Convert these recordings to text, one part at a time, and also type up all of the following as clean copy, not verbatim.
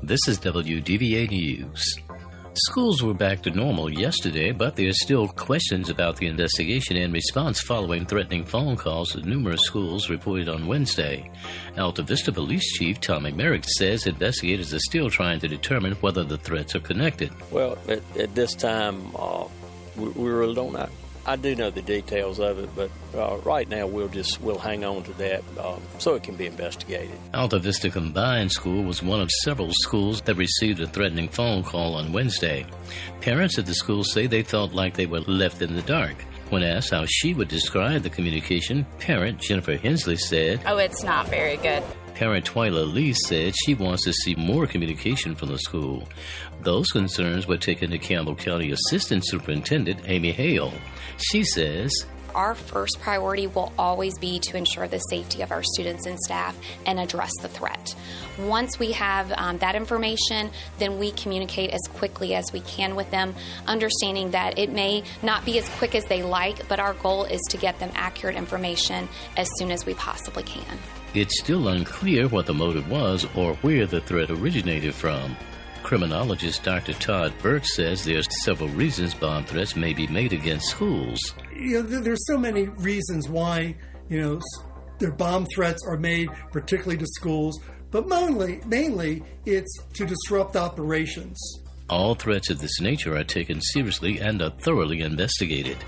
This is WDVA News. Schools were back to normal yesterday, but there are still questions about the investigation and response following threatening phone calls at numerous schools reported on Wednesday. Alta Vista Police Chief Tom McMerrick says investigators are still trying to determine whether the threats are connected. Well, at this time, we really don't know. I do know the details of it, but right now we'll hang on to that so it can be investigated. Alta Vista Combined School was one of several schools that received a threatening phone call on Wednesday. Parents at the school say they felt like they were left in the dark. When asked how she would describe the communication, parent Jennifer Hensley said, "Oh, it's not very good." Parent Twyla Lee said she wants to see more communication from the school. Those concerns were taken to Campbell County Assistant Superintendent Amy Hale. She says, "Our first priority will always be to ensure the safety of our students and staff and address the threat. Once we have that information, then we communicate as quickly as we can with them, understanding that it may not be as quick as they like, but our goal is to get them accurate information as soon as we possibly can." It's still unclear what the motive was or where the threat originated from. Criminologist Dr. Todd Burke says there are several reasons bomb threats may be made against schools. There's so many reasons why, their bomb threats are made, particularly to schools, but mainly it's to disrupt operations. All threats of this nature are taken seriously and are thoroughly investigated.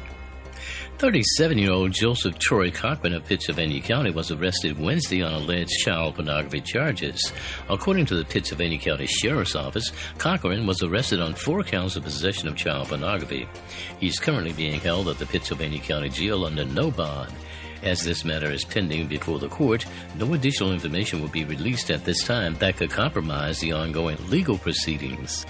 37-year-old Joseph Troy Cochran of Pittsylvania County was arrested Wednesday on alleged child pornography charges. According to the Pittsylvania County Sheriff's Office, Cochran was arrested on 4 counts of possession of child pornography. He's currently being held at the Pittsylvania County Jail under no bond. As this matter is pending before the court, no additional information will be released at this time that could compromise the ongoing legal proceedings.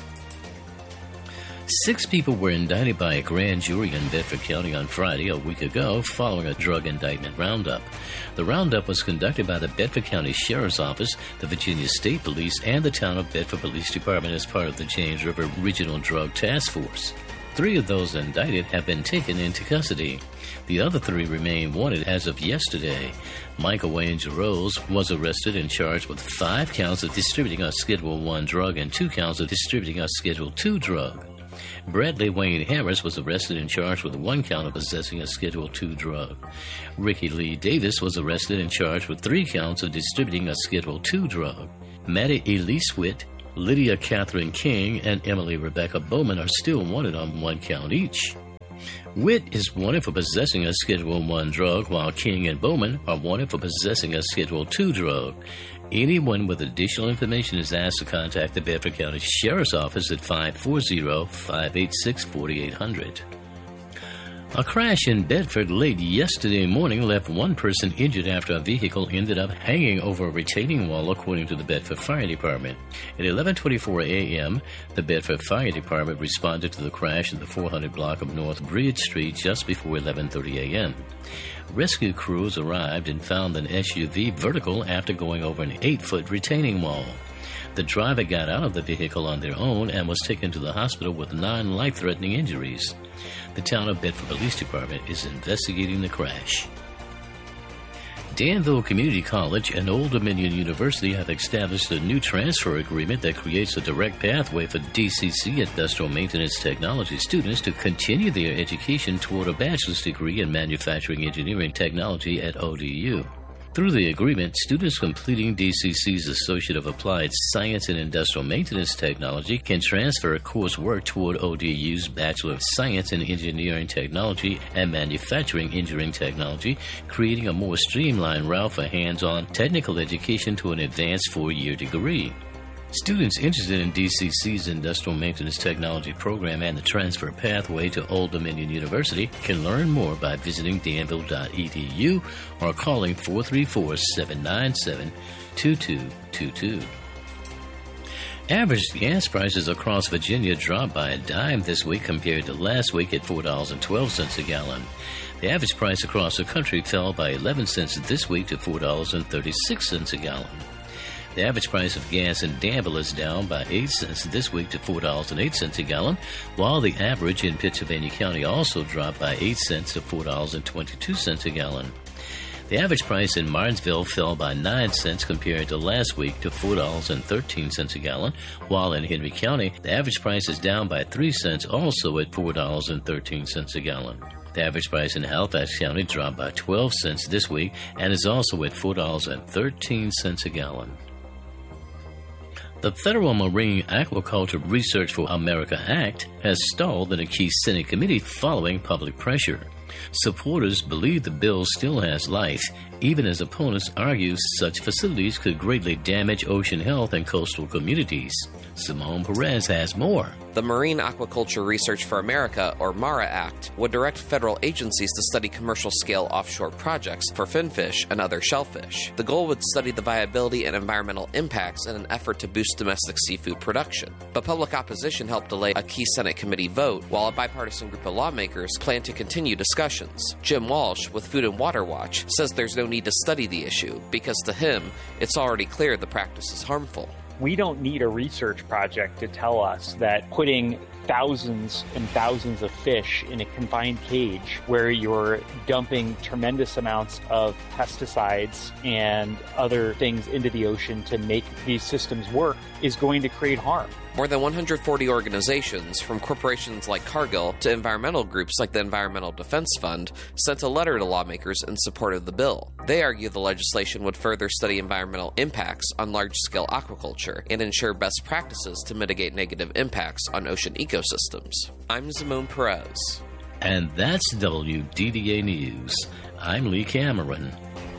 6 people were indicted by a grand jury in Bedford County on Friday, a week ago, following a drug indictment roundup. The roundup was conducted by the Bedford County Sheriff's Office, the Virginia State Police, and the Town of Bedford Police Department as part of the James River Regional Drug Task Force. 3 of those indicted have been taken into custody. The other 3 remain wanted as of yesterday. Michael Wayne Jarose was arrested and charged with 5 counts of distributing a Schedule I drug and 2 counts of distributing a Schedule II drug. Bradley Wayne Harris was arrested and charged with 1 count of possessing a Schedule II drug. Ricky Lee Davis was arrested and charged with 3 counts of distributing a Schedule II drug. Maddie Elise Witt, Lydia Catherine King, and Emily Rebecca Bowman are still wanted on 1 count each. Witt is wanted for possessing a Schedule I drug, while King and Bowman are wanted for possessing a Schedule II drug. Anyone with additional information is asked to contact the Bedford County Sheriff's Office at 540-586-4800. A crash in Bedford late yesterday morning left 1 person injured after a vehicle ended up hanging over a retaining wall, according to the Bedford Fire Department. At 11:24 a.m., the Bedford Fire Department responded to the crash in the 400 block of North Bridge Street just before 11:30 a.m. Rescue crews arrived and found an SUV vertical after going over an 8-foot retaining wall. The driver got out of the vehicle on their own and was taken to the hospital with 9 life-threatening injuries. The Town of Bedford Police Department is investigating the crash. Danville Community College and Old Dominion University have established a new transfer agreement that creates a direct pathway for DCC Industrial Maintenance Technology students to continue their education toward a bachelor's degree in manufacturing engineering technology at ODU. Through the agreement, students completing DCC's Associate of Applied Science and Industrial Maintenance Technology can transfer coursework toward ODU's Bachelor of Science in Engineering Technology and Manufacturing Engineering Technology, creating a more streamlined route for hands-on technical education to an advanced 4-year degree. Students interested in DCC's Industrial Maintenance Technology program and the transfer pathway to Old Dominion University can learn more by visiting danville.edu or calling 434-797-2222. Average gas prices across Virginia dropped by a dime this week compared to last week at $4.12 a gallon. The average price across the country fell by 11 cents this week to $4.36 a gallon. The average price of gas in Danville is down by 8 cents this week to $4.08 a gallon, while the average in Pittsylvania County also dropped by 8 cents to $4.22 a gallon. The average price in Martinsville fell by 9 cents compared to last week to $4.13 a gallon, while in Henry County, the average price is down by 3 cents, also at $4.13 a gallon. The average price in Halifax County dropped by 12 cents this week and is also at $4.13 a gallon. The Federal Marine Aquaculture Research for America Act has stalled in a key Senate committee following public pressure. Supporters believe the bill still has life, even as opponents argue such facilities could greatly damage ocean health and coastal communities. Simone Perez has more. The Marine Aquaculture Research for America, or MARA Act, would direct federal agencies to study commercial-scale offshore projects for finfish and other shellfish. The goal would study the viability and environmental impacts in an effort to boost domestic seafood production. But public opposition helped delay a key Senate committee vote, while a bipartisan group of lawmakers plan to continue discussions. Jim Walsh, with Food and Water Watch, says there's no need to study the issue because, to him, it's already clear the practice is harmful. We don't need a research project to tell us that putting thousands and thousands of fish in a confined cage where you're dumping tremendous amounts of pesticides and other things into the ocean to make these systems work is going to create harm. More than 140 organizations, from corporations like Cargill to environmental groups like the Environmental Defense Fund, sent a letter to lawmakers in support of the bill. They argue the legislation would further study environmental impacts on large-scale aquaculture and ensure best practices to mitigate negative impacts on ocean ecosystems. I'm Simone Perez. And that's WDVA News. I'm Lee Cameron.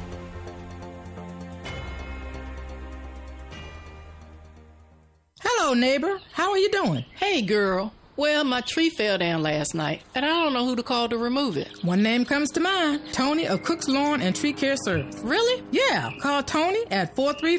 Hello, neighbor. How are you doing? Hey, girl. Well, my tree fell down last night, and I don't know who to call to remove it. One name comes to mind. Tony of Cook's Lawn and Tree Care Service. Really? Yeah. Call Tony at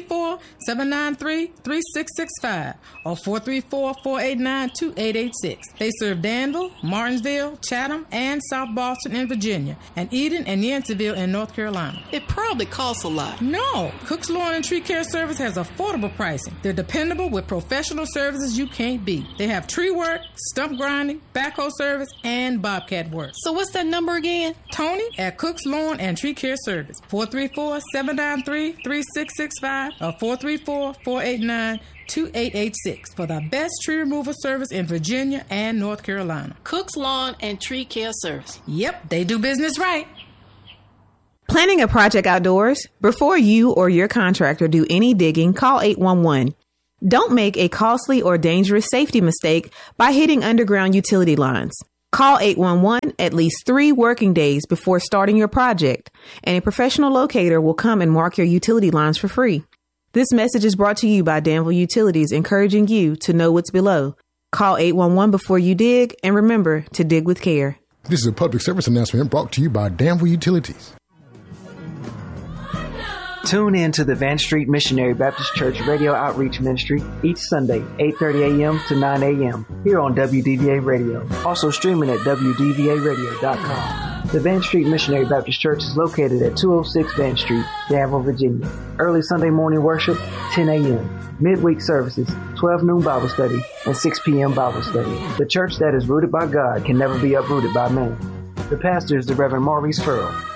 434-793-3665 or 434-489-2886. They serve Danville, Martinsville, Chatham, and South Boston in Virginia, and Eden and Yanceyville in North Carolina. It probably costs a lot. No. Cook's Lawn and Tree Care Service has affordable pricing. They're dependable with professional services you can't beat. They have tree work, stump grinding, backhoe service, and bobcat work. So what's that number again? Tony at Cook's Lawn and Tree Care Service. 434-793-3665 or 434-489-2886 for the best tree removal service in Virginia and North Carolina. Cook's Lawn and Tree Care Service. Yep, they do business right. Planning a project outdoors? Before you or your contractor do any digging, call 811. Don't make a costly or dangerous safety mistake by hitting underground utility lines. Call 811 at least 3 working days before starting your project, and a professional locator will come and mark your utility lines for free. This message is brought to you by Danville Utilities, encouraging you to know what's below. Call 811 before you dig, and remember to dig with care. This is a public service announcement brought to you by Danville Utilities. Tune in to the Van Street Missionary Baptist Church Radio Outreach Ministry each Sunday, 8:30 a.m. to 9 a.m. here on WDVA Radio. Also streaming at WDVAradio.com. The Van Street Missionary Baptist Church is located at 206 Van Street, Danville, Virginia. Early Sunday morning worship, 10 a.m. Midweek services, 12 noon Bible study, and 6 p.m. Bible study. The church that is rooted by God can never be uprooted by man. The pastor is the Reverend Maurice Furrow.